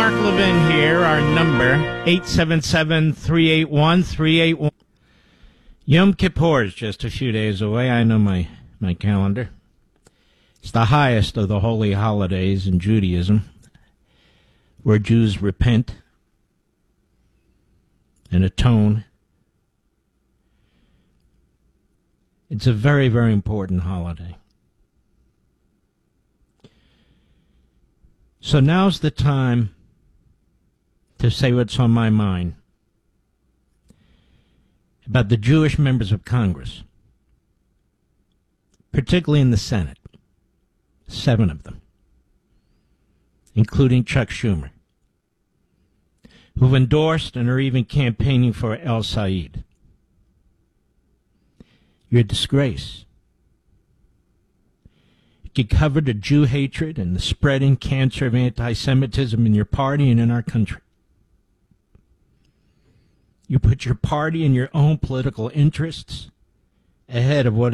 Mark Levin here. Our number, 877-381-3881. Yom Kippur is just a few days away. I know my calendar. It's the highest of the holy holidays in Judaism, where Jews repent and atone. It's a very, very important holiday. So now's the time to say what's on my mind about the Jewish members of Congress, particularly in the Senate, 7 of them, including Chuck Schumer, who've endorsed and are even campaigning for El Said. You're a disgrace. You covered the Jew hatred and the spreading cancer of anti-Semitism in your party and in our country. You put your party and your own political interests ahead of what